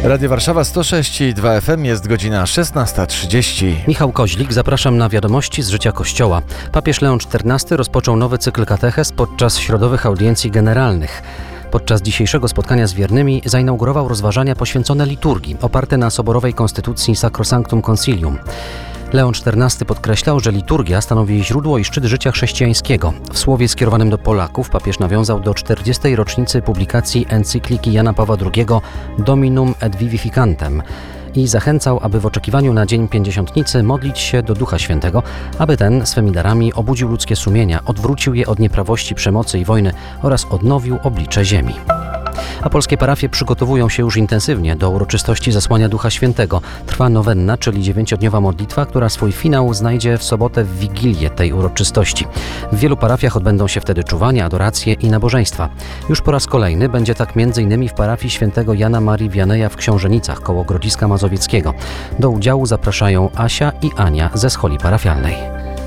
Radio Warszawa 106 i 2 FM, jest godzina 16:30. Michał Koźlik, zapraszam na wiadomości z życia Kościoła. Papież Leon XIV rozpoczął nowy cykl kateches podczas środowych audiencji generalnych. Podczas dzisiejszego spotkania z wiernymi zainaugurował rozważania poświęcone liturgii, oparte na soborowej konstytucji Sacrosanctum Concilium. Leon XIV podkreślał, że liturgia stanowi źródło i szczyt życia chrześcijańskiego. W słowie skierowanym do Polaków papież nawiązał do 40. rocznicy publikacji encykliki Jana Pawła II Dominum et Vivificantem i zachęcał, aby w oczekiwaniu na Dzień Pięćdziesiątnicy modlić się do Ducha Świętego, aby ten swymi darami obudził ludzkie sumienia, odwrócił je od nieprawości, przemocy i wojny oraz odnowił oblicze ziemi. A polskie parafie przygotowują się już intensywnie do uroczystości zesłania Ducha Świętego. Trwa nowenna, czyli 9-dniowa modlitwa, która swój finał znajdzie w sobotę w Wigilię tej uroczystości. W wielu parafiach odbędą się wtedy czuwania, adoracje i nabożeństwa. Już po raz kolejny będzie tak m.in. w parafii świętego Jana Marii Wianeja w Książenicach koło Grodziska Mazowieckiego. Do udziału zapraszają Asia i Ania ze scholi parafialnej.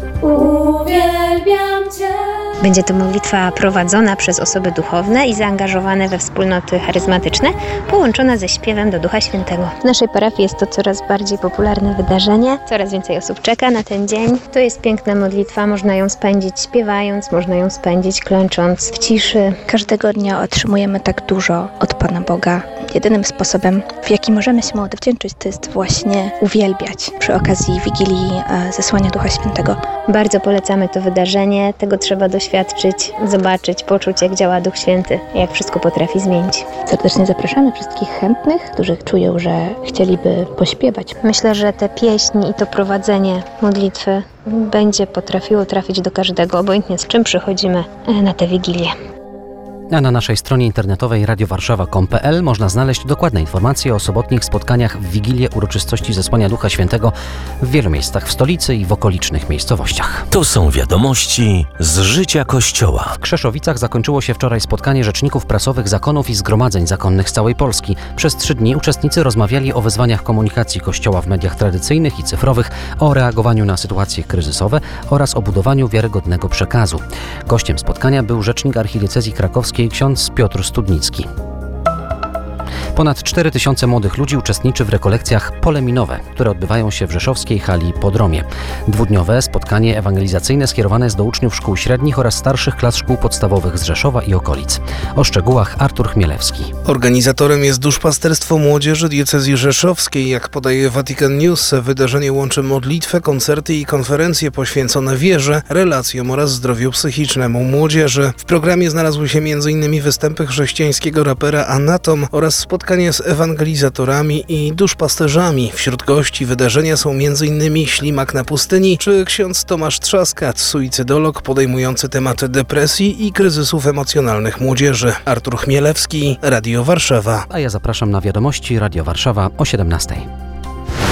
Uwielbiam Cię. Będzie to modlitwa prowadzona przez osoby duchowne i zaangażowane we wspólnoty charyzmatyczne, połączona ze śpiewem do Ducha Świętego. W naszej parafii jest to coraz bardziej popularne wydarzenie, coraz więcej osób czeka na ten dzień. To jest piękna modlitwa, można ją spędzić śpiewając, można ją spędzić klęcząc w ciszy. Każdego dnia otrzymujemy tak dużo od Pana Boga. Jedynym sposobem, w jaki możemy się Mu odwdzięczyć, to jest właśnie uwielbiać przy okazji Wigilii zesłania Ducha Świętego. Bardzo polecamy to wydarzenie, tego trzeba doświadczyć, zobaczyć, poczuć, jak działa Duch Święty, jak wszystko potrafi zmienić. Serdecznie zapraszamy wszystkich chętnych, którzy czują, że chcieliby pośpiewać. Myślę, że te pieśni i to prowadzenie modlitwy będzie potrafiło trafić do każdego, obojętnie z czym przychodzimy na tę Wigilię. A na naszej stronie internetowej radiowarszawa.com.pl można znaleźć dokładne informacje o sobotnich spotkaniach w Wigilię uroczystości zesłania Ducha Świętego w wielu miejscach w stolicy i w okolicznych miejscowościach. To są wiadomości z życia Kościoła. W Krzeszowicach zakończyło się wczoraj spotkanie rzeczników prasowych zakonów i zgromadzeń zakonnych z całej Polski. Przez 3 dni uczestnicy rozmawiali o wyzwaniach komunikacji Kościoła w mediach tradycyjnych i cyfrowych, o reagowaniu na sytuacje kryzysowe oraz o budowaniu wiarygodnego przekazu. Gościem spotkania był rzecznik archidiecezji krakowskiej ksiądz Piotr Studnicki. Ponad 4000 młodych ludzi uczestniczy w rekolekcjach poleminowe, które odbywają się w rzeszowskiej hali Podromie. 2-dniowe spotkanie ewangelizacyjne skierowane jest do uczniów szkół średnich oraz starszych klas szkół podstawowych z Rzeszowa i okolic. O szczegółach Artur Chmielewski. Organizatorem jest Duszpasterstwo Młodzieży Diecezji Rzeszowskiej. Jak podaje Vatican News, wydarzenie łączy modlitwę, koncerty i konferencje poświęcone wierze, relacjom oraz zdrowiu psychicznemu młodzieży. W programie znalazły się m.in. występy chrześcijańskiego rapera Anatom oraz spotkanie z ewangelizatorami i duszpasterzami. Wśród gości wydarzenia są m.in. Ślimak na pustyni czy ksiądz Tomasz Trzaskat, suicydolog podejmujący tematy depresji i kryzysów emocjonalnych młodzieży. Artur Chmielewski, Radio Warszawa. A ja zapraszam na wiadomości Radio Warszawa o 17:00.